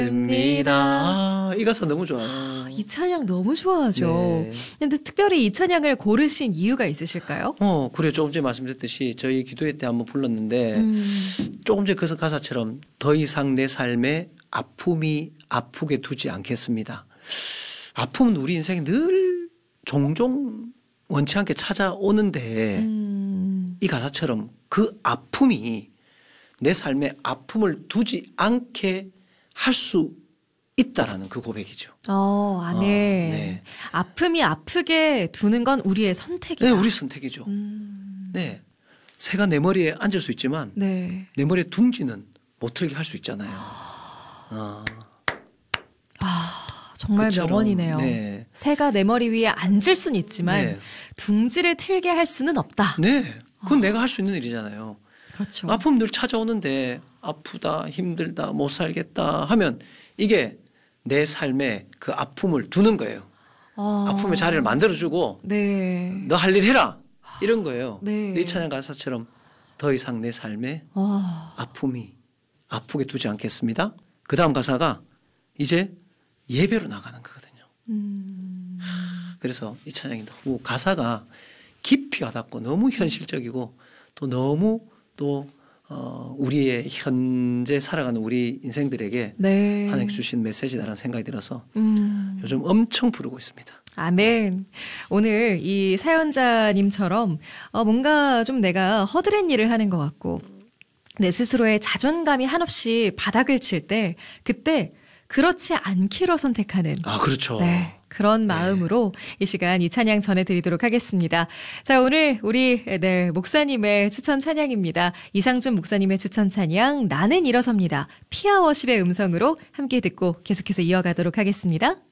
이 가사 너무 좋아요. 이 찬양 너무 좋아하죠. 네. 근데 특별히 이 찬양을 고르신 이유가 있으실까요? 그래요. 조금 전에 말씀드렸듯이 저희 기도회 때 한번 불렀는데 조금 전에 그 가사처럼 더 이상 내 삶에 아픔이 아프게 두지 않겠습니다. 아픔은 우리 인생에 늘 종종 원치 않게 찾아오는데 이 가사처럼 그 아픔이 내 삶에 아픔을 두지 않게 할 수 있다라는 그 고백이죠. 아멘. 네. 아픔이 아프게 두는 건 우리의 선택이다. 네, 우리 선택이죠. 네. 새가 내 머리에 앉을 수 있지만 네. 내 머리에 둥지는 못 틀게 할 수 있잖아요. 정말 그처럼, 명언이네요. 네. 새가 내 머리 위에 앉을 수는 있지만 네. 둥지를 틀게 할 수는 없다. 네. 그건 내가 할 수 있는 일이잖아요. 그렇죠. 아픔 늘 찾아오는데 아프다, 힘들다, 못 살겠다 하면 이게 내 삶에 그 아픔을 두는 거예요. 아픔의 자리를 만들어주고 네. 너 할 일 해라 이런 거예요. 네. 네 찬양 가사처럼 더 이상 내 삶에 아픔이 아프게 두지 않겠습니다. 그 다음 가사가 이제 예배로 나가는 거거든요. 그래서 이 찬양이 너무 가사가 깊이 와닿고 너무 현실적이고 또 너무 또 우리의 현재 살아가는 우리 인생들에게 네. 하나님 주신 메시지다라는 생각이 들어서 요즘 엄청 부르고 있습니다. 아멘. 오늘 이 사연자님처럼 뭔가 좀 내가 허드렛 일을 하는 것 같고 내 스스로의 자존감이 한없이 바닥을 칠 때 그때 그렇지 않기로 선택하는 그렇죠. 네, 그런 마음으로 이 시간 이 찬양 전해드리도록 하겠습니다. 자, 오늘 우리 목사님의 추천 찬양입니다. 이상준 목사님의 추천 찬양 나는 일어섭니다. 피아워십의 음성으로 함께 듣고 계속해서 이어가도록 하겠습니다.